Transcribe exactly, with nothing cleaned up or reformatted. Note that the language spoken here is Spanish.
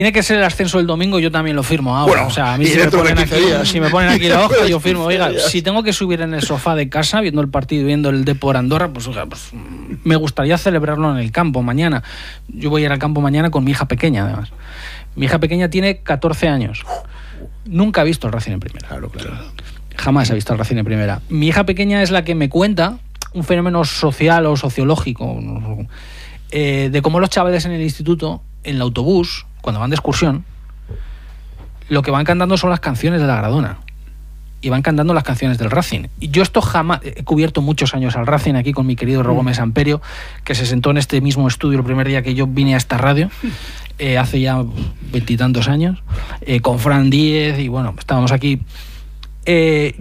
Tiene que ser el ascenso el domingo, yo también lo firmo ahora. Bueno, o sea, a mí y si me, dentro de ponen quince aquí, días. si me ponen aquí la hoja, yo firmo. Oiga, días. si tengo que subir en el sofá de casa viendo el partido, viendo el Depor Andorra, pues, oiga, pues me gustaría celebrarlo en el campo mañana. Yo voy a ir al campo mañana con mi hija pequeña, además. Mi hija pequeña tiene catorce años. Nunca ha visto el Racing en primera. Claro, claro. Jamás ha visto el Racing en primera. Mi hija pequeña es la que me cuenta un fenómeno social o sociológico eh, de cómo los chavales en el instituto, en el autobús, cuando van de excursión, lo que van cantando son las canciones de la Gradona y van cantando las canciones del Racing. Y yo esto jamás, he cubierto muchos años al Racing aquí con mi querido Ro Gómez Amperio, que se sentó en este mismo estudio el primer día que yo vine a esta radio, eh, hace ya veintitantos años, eh, con Fran Díez, y bueno, estábamos aquí. Eh,